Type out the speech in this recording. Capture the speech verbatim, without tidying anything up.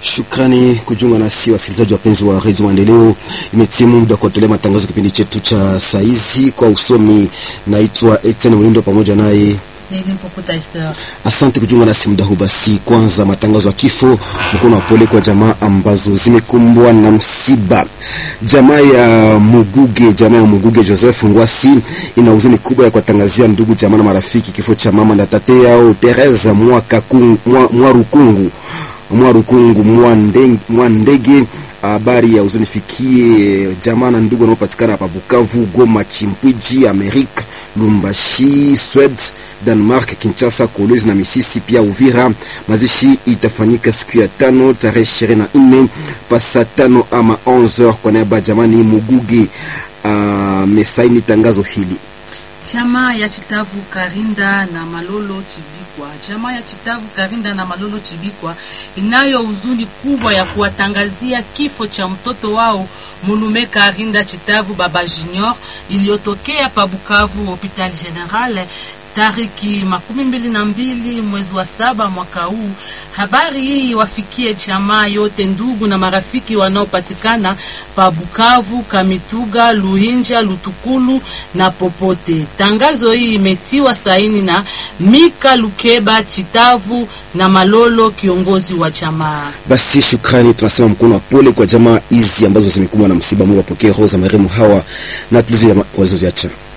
Shukrani kujiunga nasi wasikilizaji wapenzi wa Radio Maendeleo. Imetimu muda kuendelea matangazo kipindi chetu cha saizi. Kwa usomi naitwa Etienne Mwindo pamoja naye asante kujiunga nasi muda huu. Basi kwanza matangazo ya kifo, mkono wa pole kwa jamaa ambazo zimekumbwa na msiba. Jamaa ya Muguge, jamaa ya Muguge Joseph Ngwasi ina huzuni kubwa ya kuwatangazia ndugu jamaa na marafiki kifo cha mama na tate yao Teresa Mwakakungu Mwarukungu Mwarukungu Mwandege Mwandege. Habari ya uzunifikie jamaa na ndugu wanaopatikana hapa Bukavu, Goma, Chimpwiji, Amerika, Lumbashi, Sweden, Denmark, Kinshasa, Kolwezi na Misisi pia Uvira. Mazishi itafanyika siku ya tano tarehe ishirini na nne pasa tano ama onze heures kwa niaba jamani Muguge. Uh, mesaini tangazo hili. Jamaa ya Chitavu Karinda na Malolo Chibikwa. Jamaa ya Chitavu Karinda na Malolo Chibikwa inayo huzuni kubwa ya kuwatangazia kifo cha mtoto wao Mulume Karinda Chitavu Baba Junior iliyotokea pa Bukavu Hopital General tariki makumi mbili na mbili mwezi wa saba mwaka huu. Habari hii wafikie jamaa yote, ndugu na marafiki wanaopatikana pa Bukavu, Kamituga, Luhinja, Lutukulu na popote. Tangazo hii imetiwa saini na Mika Lukeba Chitavu na Malolo, kiongozi wa jamaa. Basi shukrani, tunasema mkono wa pole kwa jamaa hizi ambazo zimekumbwa na msiba. Mungu apokee roho za marehemu hawa na tulizi wazoziacha.